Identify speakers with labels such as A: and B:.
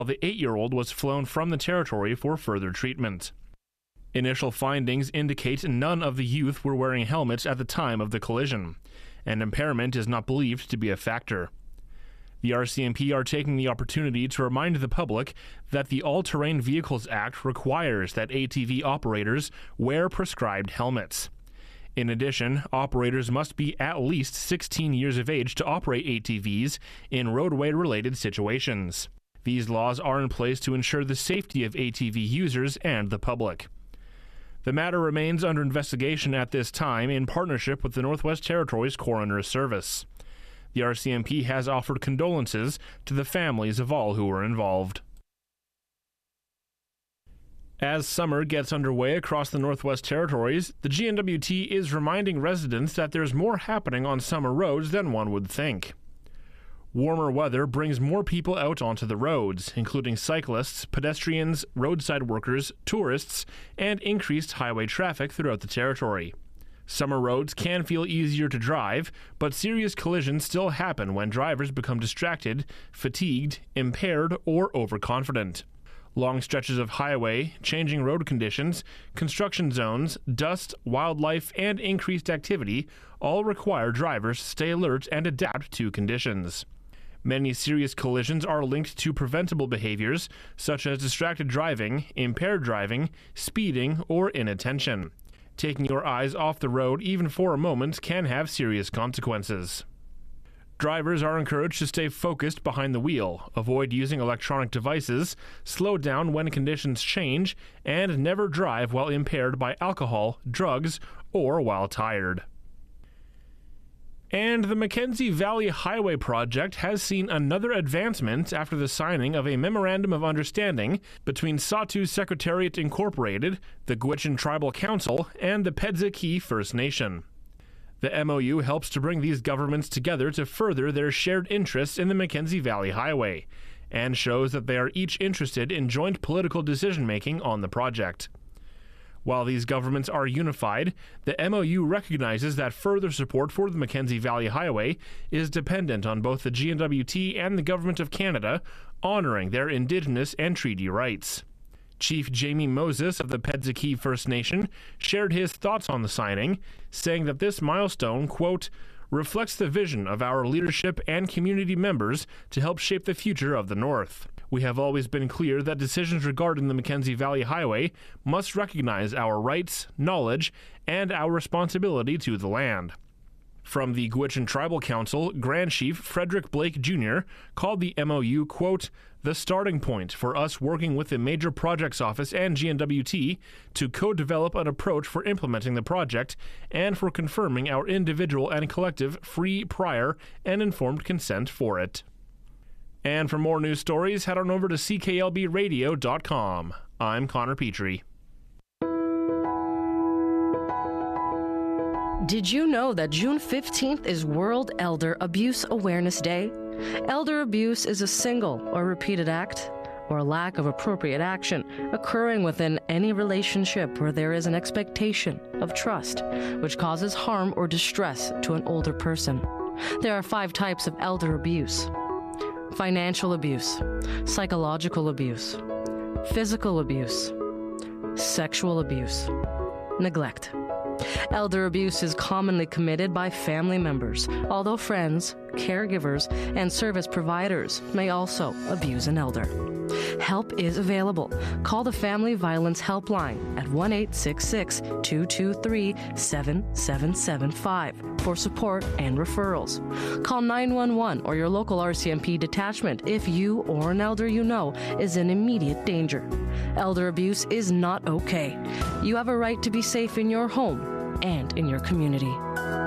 A: while the 8-year-old was flown from the territory for further treatment. Initial findings indicate none of the youth were wearing helmets at the time of the collision, and impairment is not believed to be a factor. The RCMP are taking the opportunity to remind the public that the All-Terrain Vehicles Act requires that ATV operators wear prescribed helmets. In addition, operators must be at least 16 years of age to operate ATVs in roadway-related situations. These laws are in place to ensure the safety of ATV users and the public. The matter remains under investigation at this time in partnership with the Northwest Territories Coroner's Service. The RCMP has offered condolences to the families of all who were involved. As summer gets underway across the Northwest Territories, the GNWT is reminding residents that there's more happening on summer roads than one would think. Warmer weather brings more people out onto the roads, including cyclists, pedestrians, roadside workers, tourists, and increased highway traffic throughout the territory. Summer roads can feel easier to drive, but serious collisions still happen when drivers become distracted, fatigued, impaired, or overconfident. Long stretches of highway, changing road conditions, construction zones, dust, wildlife, and increased activity all require drivers to stay alert and adapt to conditions. Many serious collisions are linked to preventable behaviors such as distracted driving, impaired driving, speeding, or inattention. Taking your eyes off the road even for a moment can have serious consequences. Drivers are encouraged to stay focused behind the wheel, avoid using electronic devices, slow down when conditions change, and never drive while impaired by alcohol, drugs, or while tired. And the Mackenzie Valley Highway project has seen another advancement after the signing of a Memorandum of Understanding between Sahtu Secretariat Incorporated, the Gwich'in Tribal Council, and the Pedzaki First Nation. The MOU helps to bring these governments together to further their shared interests in the Mackenzie Valley Highway, and shows that they are each interested in joint political decision-making on the project. While these governments are unified, the MOU recognizes that further support for the Mackenzie Valley Highway is dependent on both the GNWT and the Government of Canada honoring their Indigenous and treaty rights. Chief Jamie Moses of the Pedzaki First Nation shared his thoughts on the signing, saying that this milestone, quote, reflects the vision of our leadership and community members to help shape the future of the North. We have always been clear that decisions regarding the Mackenzie Valley Highway must recognize our rights, knowledge, and our responsibility to the land. From the Gwich'in Tribal Council, Grand Chief Frederick Blake Jr. called the MOU, quote, the starting point for us working with the Major Projects Office and GNWT to co-develop an approach for implementing the project and for confirming our individual and collective free, prior, and informed consent for it. And for more news stories, head on over to cklbradio.com. I'm Connor Petrie.
B: Did you know that June 15th is World Elder Abuse Awareness Day? Elder abuse is a single or repeated act or lack of appropriate action occurring within any relationship where there is an expectation of trust, which causes harm or distress to an older person. There are 5 types of elder abuse: financial abuse, psychological abuse, physical abuse, sexual abuse, neglect. Elder abuse is commonly committed by family members, although friends, caregivers, and service providers may also abuse an elder. Help is available. Call the Family Violence Helpline at 1-866-223-7775 for support and referrals. Call 911 or your local RCMP detachment if you or an elder you know is in immediate danger. Elder abuse is not okay. You have a right to be safe in your home and in your community.